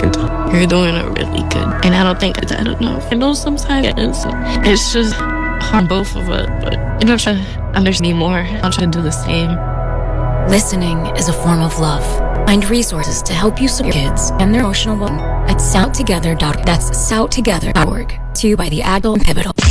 back in time. You're doing it really good. And I don't think I don't know. I know sometimes it's just on both of us, but you know, try to understand me more. I'm trying to do the same. Listening is a form of love. Find resources to help you support your kids and their emotional well-being at SoutTogether.org. That's SoutTogether.org. 2 by the Adult and Pivotal.